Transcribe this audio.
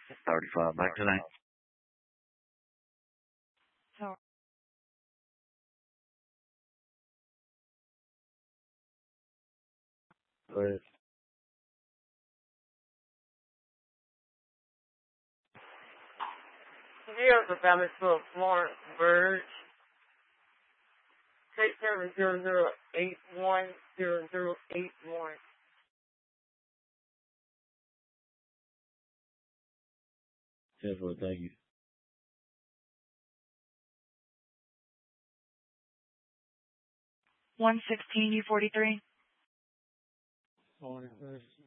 35 back tonight. So, But Here's the family to Florence Bird. Take 700810081. that's what, thank you. 116 U43. Morning,